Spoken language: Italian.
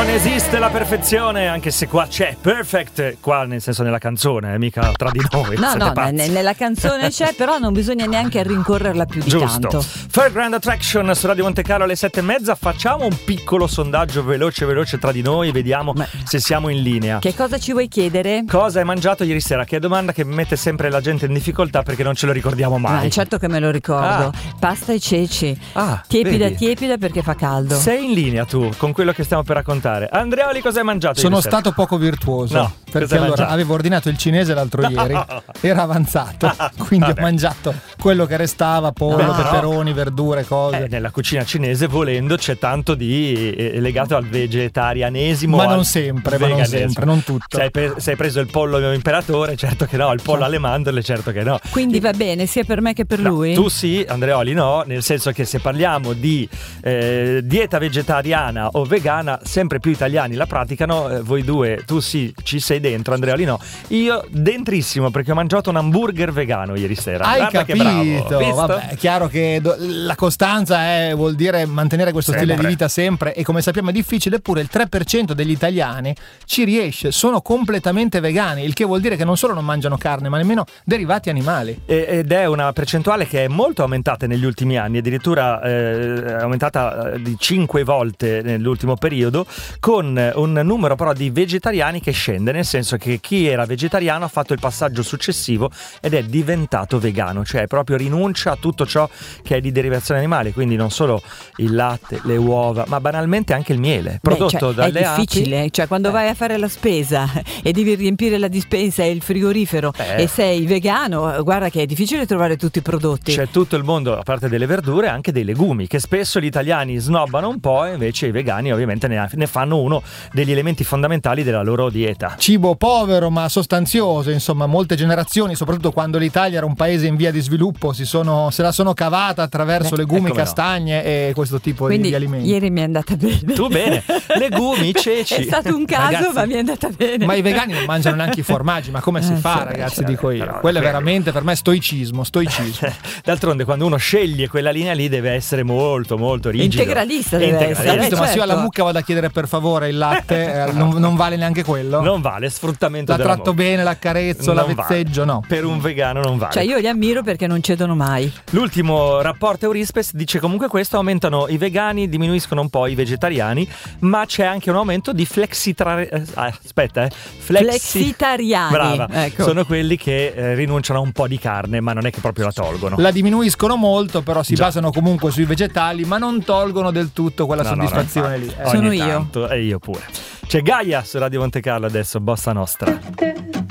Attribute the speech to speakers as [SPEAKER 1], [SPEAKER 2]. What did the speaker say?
[SPEAKER 1] Non esiste la perfezione, anche se qua c'è perfect, qua nel senso nella canzone, mica tra di noi.
[SPEAKER 2] No, nella canzone c'è, però non bisogna neanche rincorrerla più di tanto.
[SPEAKER 1] Fairground Attraction su Radio Monte Carlo alle 7:30. Facciamo un piccolo sondaggio veloce tra di noi, vediamo se siamo in linea.
[SPEAKER 2] Che cosa ci vuoi chiedere?
[SPEAKER 1] Cosa hai mangiato ieri sera? Che è domanda che mette sempre la gente in difficoltà perché non ce lo ricordiamo mai.
[SPEAKER 2] Certo che me lo ricordo. Pasta e ceci. Tiepida perché fa caldo.
[SPEAKER 1] Sei in linea tu con quello che stiamo per raccontare. Andreoli, cosa hai mangiato?
[SPEAKER 3] Sono stato poco virtuoso.
[SPEAKER 1] No,
[SPEAKER 3] perché allora avevo ordinato il cinese l'altro ieri, era avanzato, quindi ho mangiato quello che restava, pollo, peperoni, verdure, cose.
[SPEAKER 1] Nella cucina cinese, volendo, c'è tanto di legato al vegetarianesimo.
[SPEAKER 3] Ma non sempre, non tutto.
[SPEAKER 1] Se hai preso il pollo imperatore, certo che no, il pollo alle mandorle, certo che no.
[SPEAKER 2] Quindi va bene sia per me che per lui?
[SPEAKER 1] Tu sì, Andreoli no, nel senso che se parliamo di dieta vegetariana o vegana, sempre più italiani la praticano. Voi due, tu sì, ci sei dentro, Andreoli no. Io dentrissimo, perché ho mangiato un hamburger vegano ieri sera.
[SPEAKER 3] Hai
[SPEAKER 1] Guarda
[SPEAKER 3] capito?
[SPEAKER 1] che bravo.
[SPEAKER 3] Vabbè, è chiaro che la costanza vuol dire mantenere questo stile di vita sempre, e come sappiamo è difficile, eppure il 3% degli italiani ci riesce, sono completamente vegani, il che vuol dire che non solo non mangiano carne, ma nemmeno derivati animali.
[SPEAKER 1] Ed è una percentuale che è molto aumentata negli ultimi anni, addirittura aumentata di 5 volte nell'ultimo periodo, con un numero però di vegetariani che scende, nel senso che chi era vegetariano ha fatto il passaggio successivo ed è diventato vegano, cioè proprio rinuncia a tutto ciò che è di derivazione animale, quindi non solo il latte, le uova, ma banalmente anche il miele prodotto dalle api.
[SPEAKER 2] È difficile, cioè quando vai a fare la spesa e devi riempire la dispensa e il frigorifero e sei vegano, guarda che è difficile trovare tutti i prodotti.
[SPEAKER 1] C'è tutto il mondo, a parte delle verdure, anche dei legumi, che spesso gli italiani snobbano un po', e invece i vegani ovviamente ne fanno uno degli elementi fondamentali della loro dieta.
[SPEAKER 3] Cibo povero ma sostanzioso, insomma, molte generazioni, soprattutto quando l'Italia era un paese in via di sviluppo, se la sono cavata attraverso legumi, castagne e questo tipo di alimenti.
[SPEAKER 2] Ieri mi è andata bene.
[SPEAKER 1] Tu bene, legumi, ceci.
[SPEAKER 2] È stato un caso, ragazzi, ma mi è andata bene.
[SPEAKER 3] Ma i vegani non mangiano neanche i formaggi, ma come si fa, ragazzi, dico io.
[SPEAKER 1] Però,
[SPEAKER 3] quello è veramente per me stoicismo.
[SPEAKER 1] D'altronde quando uno sceglie quella linea lì deve essere molto molto rigido.
[SPEAKER 2] Integralista deve essere.
[SPEAKER 3] Ma se io alla mucca vado a chiedere per favore il latte, non vale neanche quello?
[SPEAKER 1] Non vale, sfruttamento
[SPEAKER 3] la
[SPEAKER 1] della
[SPEAKER 3] tratto bene, l'accarezzo, la vezzeggio, no.
[SPEAKER 1] Per un vegano non vale.
[SPEAKER 2] Cioè io li ammiro perché non cedono mai.
[SPEAKER 1] L'ultimo rapporto Eurispes dice comunque questo: aumentano i vegani, diminuiscono un po' i vegetariani, ma c'è anche un aumento di
[SPEAKER 2] flexitariani.
[SPEAKER 1] Brava,
[SPEAKER 2] ecco.
[SPEAKER 1] Sono quelli che rinunciano a un po' di carne, ma non è che proprio la tolgono.
[SPEAKER 3] La diminuiscono molto, però si basano comunque sui vegetali, ma non tolgono del tutto quella soddisfazione lì.
[SPEAKER 2] Sono io.
[SPEAKER 1] E io pure. C'è Gaia su Radio Monte Carlo adesso, Bossa Nostra.